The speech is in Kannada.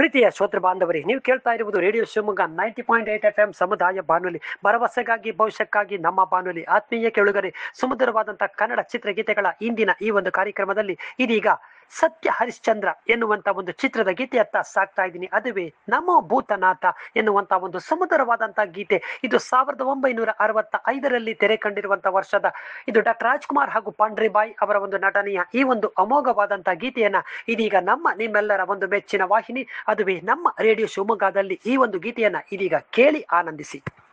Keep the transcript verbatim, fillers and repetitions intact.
ಪ್ರೀತಿಯ ಶ್ರೋತೃ ಬಾಂಧವರೇ, ನೀವು ಕೇಳ್ತಾ ಇರುವುದು radio Shivamogga ninety point eight F M ಸಮುದಾಯ ಬಾನುಲಿ, ಭರವಸೆಗಾಗಿ ಭವಿಷ್ಯಕ್ಕಾಗಿ ನಮ್ಮ ಬಾನುಲಿ. ಆತ್ಮೀಯ ಕೆಳುಗರೆ, ಸುಮಧುರವಾದಂತಹ ಕನ್ನಡ ಚಿತ್ರಗೀತೆಗಳ ಇಂದಿನ ಈ ಒಂದು ಕಾರ್ಯಕ್ರಮದಲ್ಲಿ ಇದೀಗ ಸತ್ಯ ಹರಿಶ್ಚಂದ್ರ ಎನ್ನುವಂತ ಒಂದು ಚಿತ್ರದ ಗೀತೆಯತ್ತ ಸಾಕ್ತಾ ಇದ್ದೀನಿ. ಅದುವೇ ನಮೋ ಭೂತನಾಥ ಎನ್ನುವಂತ ಒಂದು ಸುಮಧುರವಾದಂತಹ ಗೀತೆ. ಇದು ಸಾವಿರದ ಒಂಬೈನೂರ ಅರವತ್ತ ಐದರಲ್ಲಿ ತೆರೆ ಕಂಡಿರುವಂತಹ ವರ್ಷದ ಇದು ಡಾಕ್ಟರ್ ರಾಜ್ಕುಮಾರ್ ಹಾಗೂ ಪಾಂಡ್ರಿಬಾಯಿ ಅವರ ಒಂದು ನಟನೆಯ ಈ ಒಂದು ಅಮೋಘವಾದಂತಹ ಗೀತೆಯನ್ನ ಇದೀಗ ನಮ್ಮ ನಿಮ್ಮೆಲ್ಲರ ಒಂದು ಮೆಚ್ಚಿನ ವಾಹಿನಿ, ಅದುವೇ ನಮ್ಮ ರೇಡಿಯೋ ಶಿವಮೊಗ್ಗದಲ್ಲಿ ಈ ಒಂದು ಗೀತೆಯನ್ನ ಇದೀಗ ಕೇಳಿ ಆನಂದಿಸಿ.